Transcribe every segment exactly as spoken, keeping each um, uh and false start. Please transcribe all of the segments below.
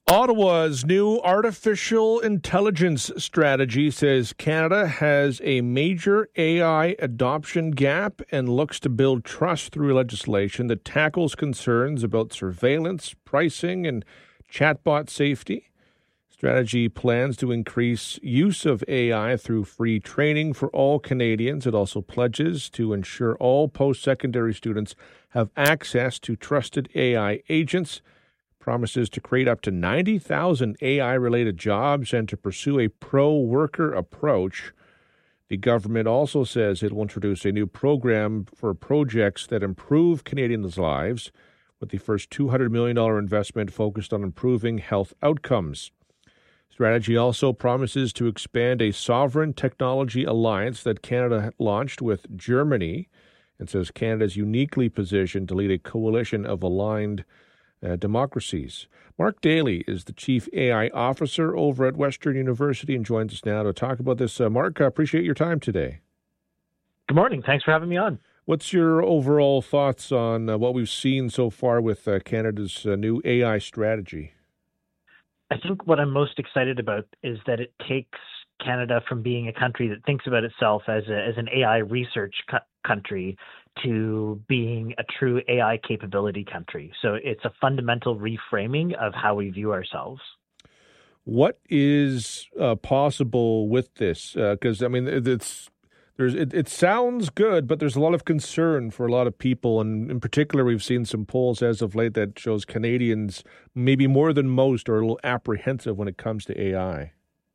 Ottawa's new artificial intelligence strategy says Canada has a major A I adoption gap and looks to build trust through legislation that tackles concerns about surveillance, pricing, and chatbot safety. Strategy plans to increase use of A I through free training for all Canadians. It also pledges to ensure all post-secondary students have access to trusted A I agents, promises to create up to ninety thousand A I-related jobs and to pursue a pro-worker approach. The government also says it will introduce a new program for projects that improve Canadians' lives, with the first two hundred million dollars investment focused on improving health outcomes. Strategy also promises to expand a sovereign technology alliance that Canada launched with Germany, and says Canada is uniquely positioned to lead a coalition of aligned Uh, democracies. Mark Daly is the Chief A I Officer over at Western University and joins us now to talk about this. Uh, Mark, I appreciate your time today. Good morning. Thanks for having me on. What's your overall thoughts on uh, what we've seen so far with uh, Canada's uh, new A I strategy? I think what I'm most excited about is that it takes Canada from being a country that thinks about itself as a, as an A I research co- country to being a true A I capability country. So it's a fundamental reframing of how we view ourselves. What is uh, possible with this? Because uh, I mean, it's there's it, it sounds good, but there's a lot of concern for a lot of people, and in particular, we've seen some polls as of late that shows Canadians, maybe more than most, are a little apprehensive when it comes to A I.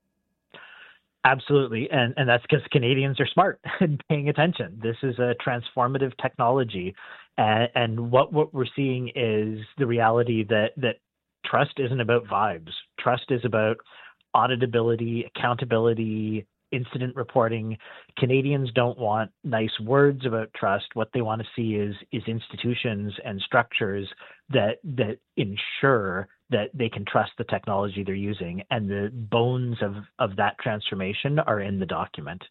Absolutely. And and that's because Canadians are smart and paying attention. This is a transformative technology. And, and what, what we're seeing is the reality that, that trust isn't about vibes. Trust is about auditability, accountability, incident reporting. Canadians don't want nice words about trust. What they want to see is is institutions and structures that that ensure that they can trust the technology they're using. And the bones of, of that transformation are in the document.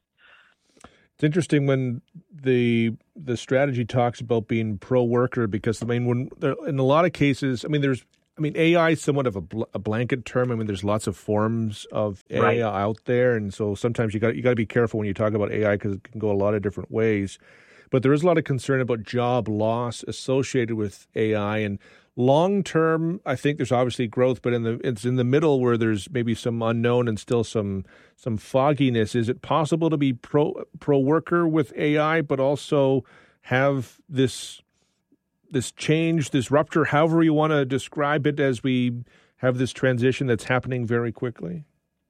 It's interesting when the the strategy talks about being pro-worker, because I mean, when there, in a lot of cases, I mean, there's, I mean, A I is somewhat of a, bl- a blanket term. I mean, there's lots of forms of A I right. out there, and so sometimes you got you got to be careful when you talk about A I because it can go a lot of different ways. But there is a lot of concern about job loss associated with A I, and long term, I think there's obviously growth, but in the it's in the middle where there's maybe some unknown and still some some fogginess. Is it possible to be pro pro worker with A I, but also have this this change, this rupture, however you want to describe it, as we have this transition that's happening very quickly?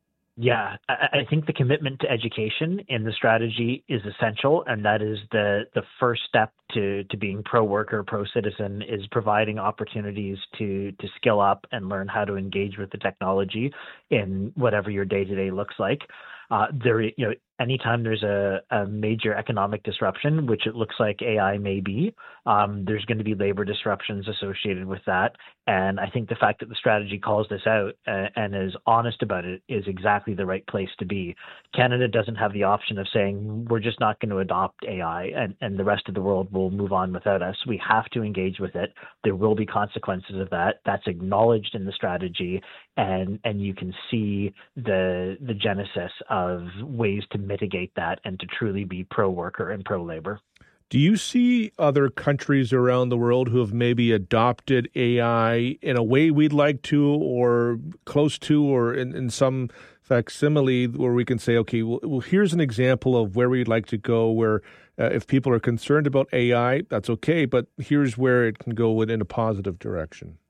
Yeah, I think the commitment to education in the strategy is essential, and that is the the first step to, to being pro-worker, pro-citizen, is providing opportunities to to skill up and learn how to engage with the technology in whatever your day-to-day looks like. Uh, there, you know, anytime there's a, a major economic disruption, which it looks like A I may be, um, there's going to be labor disruptions associated with that. And I think the fact that the strategy calls this out uh, and is honest about it is exactly the right place to be. Canada doesn't have the option of saying, we're just not going to adopt A I and, and the rest of the world will move on without us. We have to engage with it. There will be consequences of that. That's acknowledged in the strategy. And, and you can see the, the genesis of ways to mitigate that and to truly be pro-worker and pro-labor. Do you see other countries around the world who have maybe adopted A I in a way we'd like to, or close to, or in, in some facsimile where we can say, okay, well, well, here's an example of where we'd like to go, where uh, if people are concerned about A I, that's okay, but here's where it can go in a positive direction?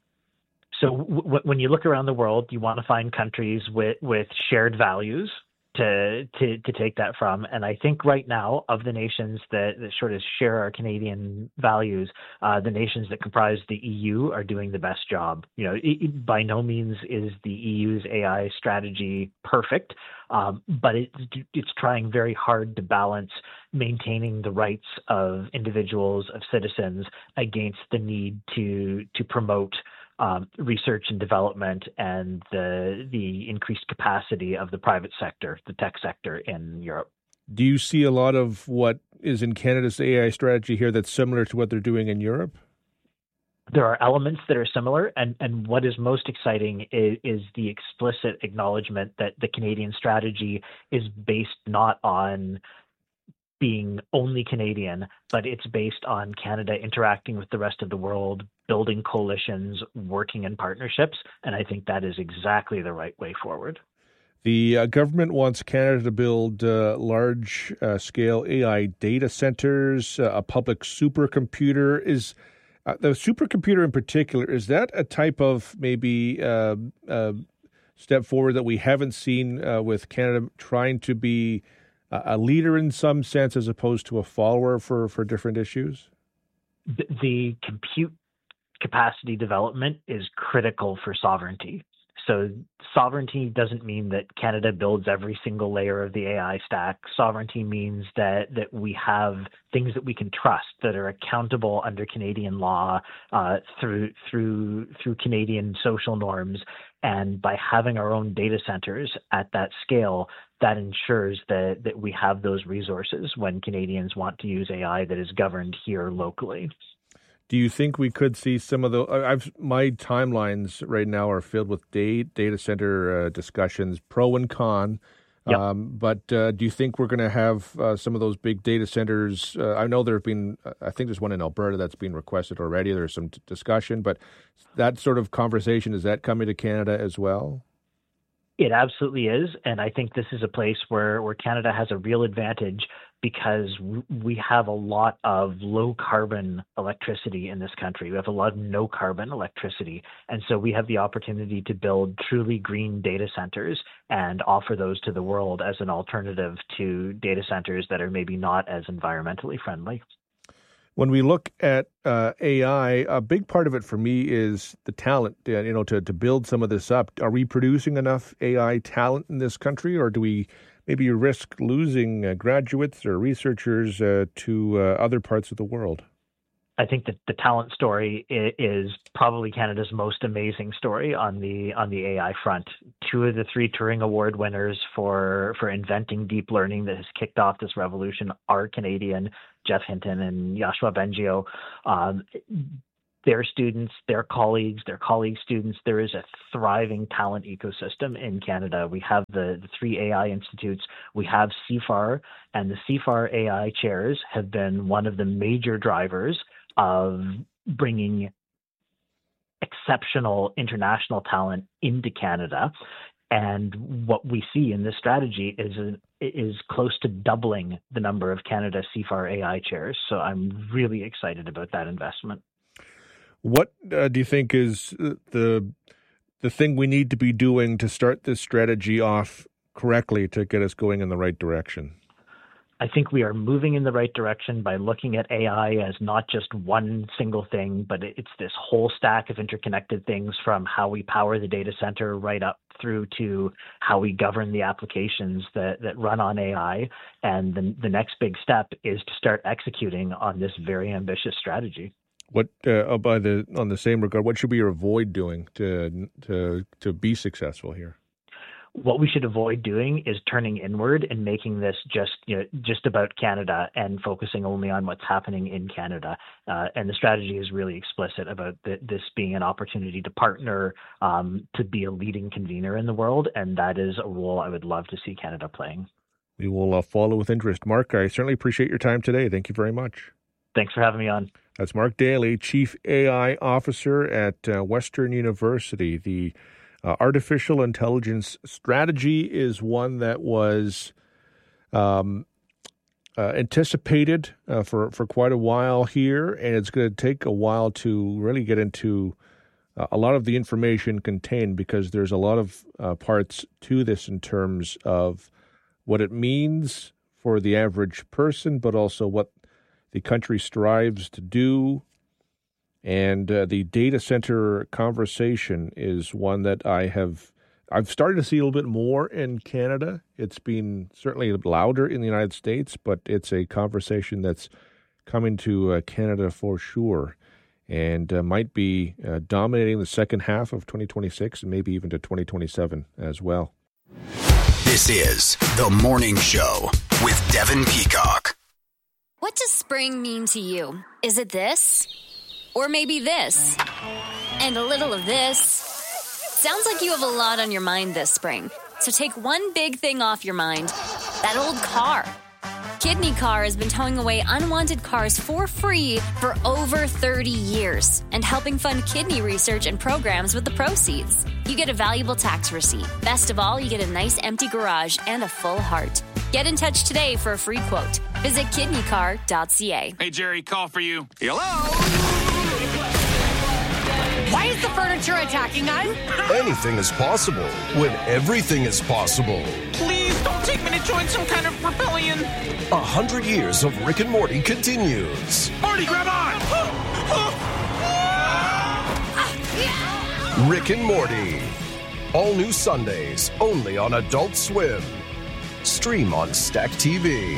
So w- when you look around the world, you want to find countries with, with shared values to, to to take that from. And I think right now, of the nations that, that sort of share our Canadian values, uh, the nations that comprise the E U are doing the best job. You know, it, by no means is the E U's A I strategy perfect, um, but it, it's trying very hard to balance maintaining the rights of individuals, of citizens, against the need to to promote Um, research and development and the the increased capacity of the private sector, the tech sector in Europe. Do you see a lot of what is in Canada's A I strategy here that's similar to what they're doing in Europe? there are elements that are similar, and, and what is most exciting is, is the explicit acknowledgement that the Canadian strategy is based not on being only Canadian, but it's based on Canada interacting with the rest of the world, building coalitions, working in partnerships, and I think that is exactly the right way forward. The uh, government wants Canada to build uh, large-scale uh, A I data centers, uh, a public supercomputer. Is uh, the supercomputer in particular, is that a type of maybe uh, uh, step forward that we haven't seen uh, with Canada trying to be a leader in some sense as opposed to a follower for, for different issues? The, the compute capacity development is critical for sovereignty. So sovereignty doesn't mean that Canada builds every single layer of the A I stack. Sovereignty means that that we have things that we can trust, that are accountable under Canadian law, uh, through through through Canadian social norms. And by having our own data centers at that scale, that ensures that that we have those resources when Canadians want to use A I that is governed here locally. Do you think we could see some of the? I've my timelines right now are filled with data data center uh, discussions, pro and con. Yep. Um, but uh, do you think we're going to have uh, some of those big data centers? Uh, I know there have been. I think there's one in Alberta that's been requested already. There's some t- discussion, but that sort of conversation, is that coming to Canada as well? It absolutely is, and I think this is a place where, where Canada has a real advantage because we have a lot of low-carbon electricity in this country. We have a lot of no-carbon electricity, and so we have the opportunity to build truly green data centers and offer those to the world as an alternative to data centers that are maybe not as environmentally friendly. When we look at uh, A I, a big part of it for me is the talent, uh, you know, to, to build some of this up. Are we producing enough A I talent in this country, or do we maybe risk losing uh, graduates or researchers uh, to uh, other parts of the world? I think that the talent story is probably Canada's most amazing story on the on the A I front. Two of the three Turing Award winners for for inventing deep learning that has kicked off this revolution are Canadian, Geoff Hinton and Yoshua Bengio. Um, their students, their colleagues, their colleagues' students, there is a thriving talent ecosystem in Canada. We have the, the three A I institutes. We have C F A R, and the C F A R A I chairs have been one of the major drivers of bringing exceptional international talent into Canada. And what we see in this strategy is a, is close to doubling the number of Canada C F A R A I chairs. So I'm really excited about that investment. What uh, do you think is the the thing we need to be doing to start this strategy off correctly to get us going in the right direction? I think we are moving in the right direction by looking at A I as not just one single thing, but it's this whole stack of interconnected things, from how we power the data center right up through to how we govern the applications that, that run on A I. And the, the next big step is to start executing on this very ambitious strategy. What uh, by the on the same regard, what should we avoid doing to to to be successful here? What we should avoid doing is turning inward and making this just you know just about Canada and focusing only on what's happening in Canada. Uh, and the strategy is really explicit about the, this being an opportunity to partner, um, to be a leading convener in the world, and that is a role I would love to see Canada playing. We will uh, follow with interest. Mark, I certainly appreciate your time today. Thank you very much. Thanks for having me on. That's Mark Daly, Chief A I Officer at uh, Western University. The uh, artificial intelligence strategy is one that was um, uh, anticipated uh, for, for quite a while here, and it's going to take a while to really get into uh, a lot of the information contained, because there's a lot of uh, parts to this in terms of what it means for the average person, but also what the country strives to do. And uh, the data center conversation is one that I have, I've started to see a little bit more in Canada. It's been certainly louder in the United States, but it's a conversation that's coming to uh, Canada for sure, and uh, might be uh, dominating the second half of twenty twenty-six and maybe even to twenty twenty-seven as well. This is The Morning Show with Devin Peacock. What does spring mean to you? Is it this? Or maybe this. And a little of this. Sounds like you have a lot on your mind this spring. So take one big thing off your mind. That old car. Kidney Car has been towing away unwanted cars for free for over thirty years and helping fund kidney research and programs with the proceeds. You get a valuable tax receipt. Best of all, you get a nice empty garage and a full heart. Get in touch today for a free quote. Visit kidney car dot c a. Hey, Jerry, call for you. Hello? Why is the furniture attacking us? Anything is possible when everything is possible. Please don't take me to join some kind of rebellion. A hundred years of Rick and Morty continues. Morty, grab on! Rick and Morty. All new Sundays, only on Adult Swim. Stream on Stack T V.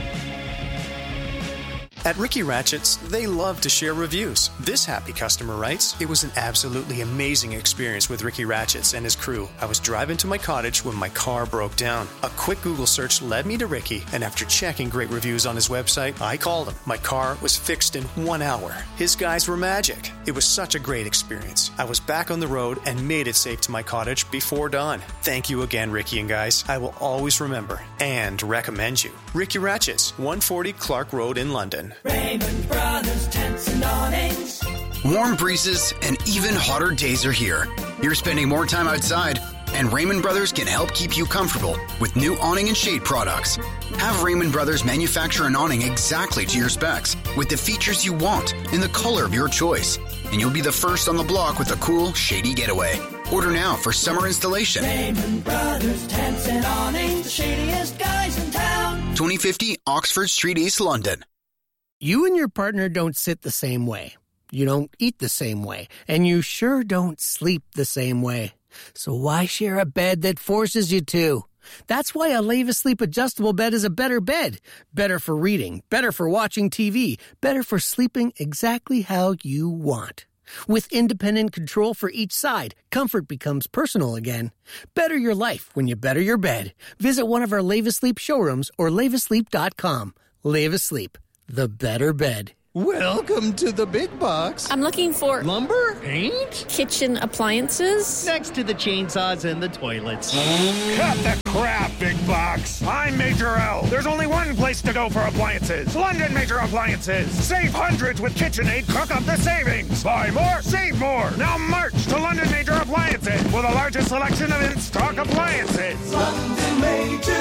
At Ricky Ratchett's, they love to share reviews. This happy customer writes, "It was an absolutely amazing experience with Ricky Ratchett's and his crew. I was driving to my cottage when my car broke down. A quick Google search led me to Ricky, and after checking great reviews on his website, I called him. My car was fixed in one hour. His guys were magic. It was such a great experience. I was back on the road and made it safe to my cottage before dawn. Thank you again, Ricky and guys. I will always remember and recommend you. Ricky Ratchett's, one forty Clark Road in London." Raymond Brothers Tents and Awnings. Warm breezes and even hotter days are here. You're spending more time outside, and Raymond Brothers can help keep you comfortable with new awning and shade products. Have Raymond Brothers manufacture an awning exactly to your specs with the features you want in the color of your choice, and you'll be the first on the block with a cool, shady getaway. Order now for summer installation. Raymond Brothers Tents and Awnings, the shadiest guys in town. twenty fifty Oxford Street, East London. You and your partner don't sit the same way. You don't eat the same way. And you sure don't sleep the same way. So why share a bed that forces you to? That's why a Leva Sleep adjustable bed is a better bed. Better for reading, better for watching T V, better for sleeping exactly how you want. With independent control for each side, comfort becomes personal again. Better your life when you better your bed. Visit one of our Leva Sleep showrooms or leva sleep dot com. Leva Sleep. The better bed. Welcome to the big box. I'm looking for lumber, paint, kitchen appliances. Next to the chainsaws and the toilets. Cut the crap, big box. I'm Major L. There's only one place to go for appliances. London Major Appliances. Save hundreds with KitchenAid. Cook up the savings. Buy more, save more. Now march to London Major Appliances with the largest selection of in-stock appliances. London Major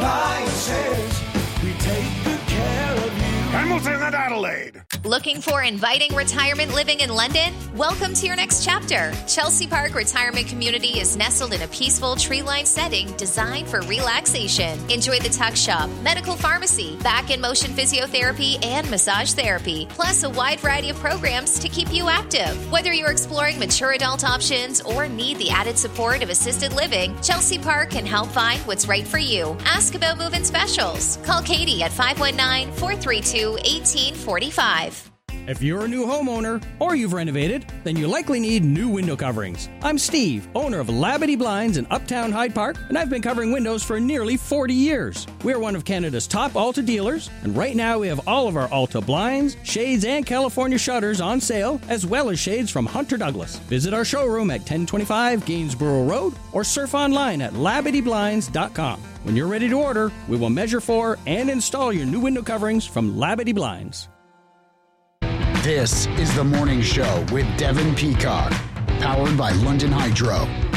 Appliances. We take good care of you. Hamilton and Adelaide. Looking for inviting retirement living in London? Welcome to your next chapter. Chelsea Park Retirement Community is nestled in a peaceful tree-lined setting designed for relaxation. Enjoy the tuck shop, medical pharmacy, back and motion physiotherapy, and massage therapy, plus a wide variety of programs to keep you active. Whether you're exploring mature adult options or need the added support of assisted living, Chelsea Park can help find what's right for you. Ask about move-in specials. Call Katie at five one nine, four three two, one eight four five. If you're a new homeowner or you've renovated, then you likely need new window coverings. I'm Steve, owner of Labadee Blinds in Uptown Hyde Park, and I've been covering windows for nearly forty years. We're one of Canada's top Alta dealers, and right now we have all of our Alta blinds, shades, and California shutters on sale, as well as shades from Hunter Douglas. Visit our showroom at ten twenty-five Gainsborough Road or surf online at labadee blinds dot com. When you're ready to order, we will measure for and install your new window coverings from Labadee Blinds. This is The Morning Show with Devin Peacock, powered by London Hydro.